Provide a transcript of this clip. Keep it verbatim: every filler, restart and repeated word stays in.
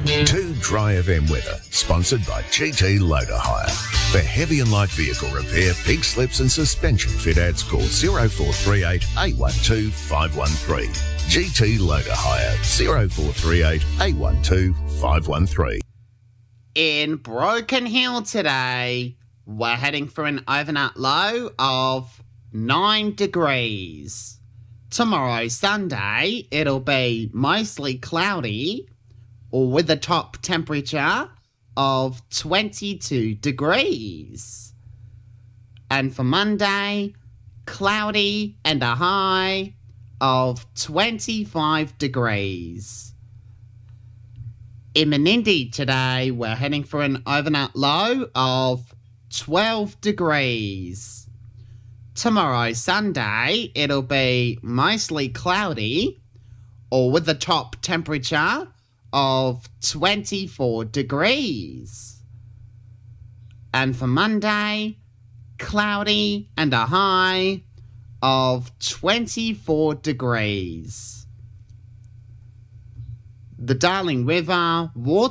Two Dry F M weather, sponsored by G T Loader Hire. For heavy and light vehicle repair, pig slips and suspension fit outs, call oh four three eight, eight one two, five one three. G T Loader Hire, oh four three eight, eight one two, five one three. In Broken Hill today, we're heading for an overnight low of nine degrees. Tomorrow, Sunday, it'll be mostly cloudy, or with a top temperature of twenty-two degrees. And for Monday, cloudy and a high of twenty-five degrees. In Menindee today, we're heading for an overnight low of twelve degrees. Tomorrow, Sunday, it'll be mostly cloudy, or with a top temperature of twenty-four degrees. And for Monday, cloudy and a high of twenty-four degrees. The Darling River water